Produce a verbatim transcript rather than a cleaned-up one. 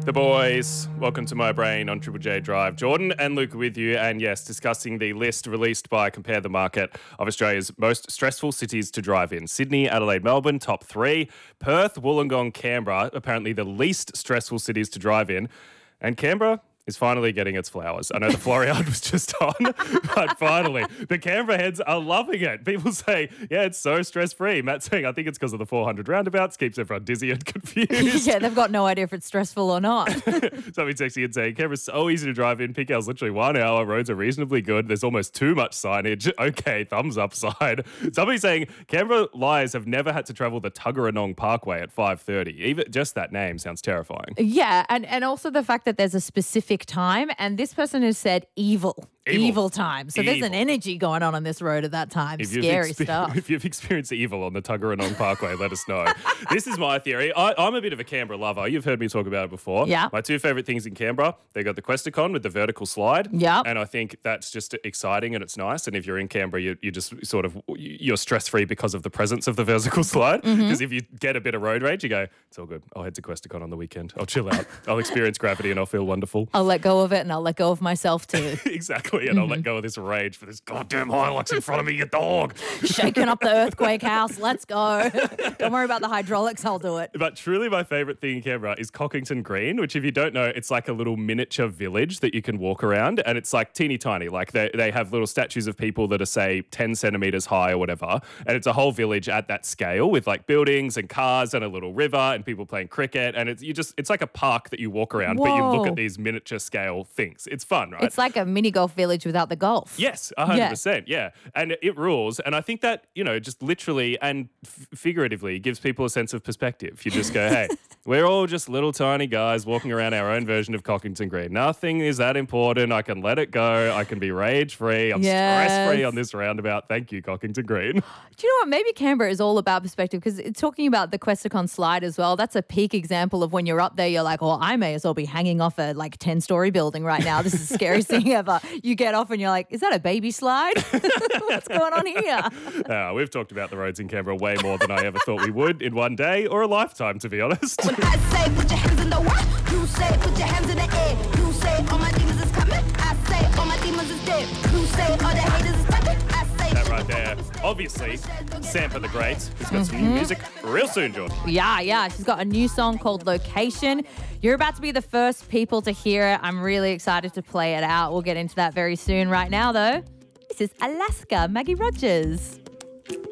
The boys, welcome to my brain on Triple J Drive. Jordan and Luke with you, and yes, discussing the list released by Compare the Market of Australia's most stressful cities to drive in. Sydney, Adelaide, Melbourne, top three. Perth, Wollongong, Canberra, apparently the least stressful cities to drive in. And Canberra is finally getting its flowers. I know the Floriade was just on, but finally, the Canberra heads are loving it. People say, yeah, it's so stress-free. Matt's saying, I think it's because of the four hundred roundabouts, keeps everyone dizzy and confused. Yeah, they've got no idea if it's stressful or not. Somebody texting and saying, Canberra's so easy to drive in. Peak hour's literally one hour. Roads are reasonably good. There's almost too much signage. Okay, thumbs up side. Somebody saying, Canberra liars have never had to travel the Tuggeranong Parkway at five thirty. Even just that name sounds terrifying. Yeah, and, and also the fact that there's a specific time, and this person has said evil. Evil, evil time. So evil. There's an energy going on on this road at that time. If Scary expe- stuff. If you've experienced evil on the Tuggeranong Parkway, let us know. This is my theory. I, I'm a bit of a Canberra lover. You've heard me talk about it before. Yeah. My two favourite things in Canberra, they got the Questacon with the vertical slide. Yeah. And I think that's just exciting and it's nice. And if you're in Canberra, you, you just sort of, you're stress-free because of the presence of the vertical slide. Because Mm-hmm. if you get a bit of road rage, you go, it's all good. I'll head to Questacon on the weekend. I'll chill out. I'll experience gravity and I'll feel wonderful. I'll let go of it and I'll let go of myself too. Exactly. And I'll let go of this rage for this goddamn Hilux in front of me, you dog. Shaking up the earthquake house. Let's go. Don't worry about the hydraulics. I'll do it. But truly my favourite thing in Canberra is Cockington Green, which if you don't know, it's like a little miniature village that you can walk around and it's like teeny tiny. Like they, they have little statues of people that are say ten centimetres high or whatever. And it's a whole village at that scale with like buildings and cars and a little river and people playing cricket. And it's you just it's like a park that you walk around, but you look Whoa. at these miniature scale things. It's fun, right? It's like a mini golf village without the golf. Yes, one hundred percent, yeah. And it rules. And I think that, you know, just literally and f- figuratively gives people a sense of perspective. You just go, hey, we're all just little tiny guys walking around our own version of Cockington Green. Nothing is that important. I can let it go. I can be rage-free. I'm Yes. stress-free on this roundabout. Thank you, Cockington Green. Do you know what? Maybe Canberra is all about perspective because it's talking about the Questacon slide as well. That's a peak example of when you're up there, you're like, well, I may as well be hanging off a like ten-story building right now. This is the scariest thing ever. You get off and you're like, is that a baby slide? What's going on here? Uh, we've talked about the roads in Canberra way more than I ever thought we would in one day or a lifetime, to be honest. When I say put your hands in the what? You say put your hands in the air. You say all my demons is coming. I say all my demons is dead. You say all the haters is coming. I say That right there. Obviously, Sampa the Great has got some new music real soon, Jordan. Yeah, yeah. She's got a new song called Location. You're about to be the first people to hear it. I'm really excited to play it out. We'll get into that very soon. Right now, though, this is Alaska, Maggie Rogers.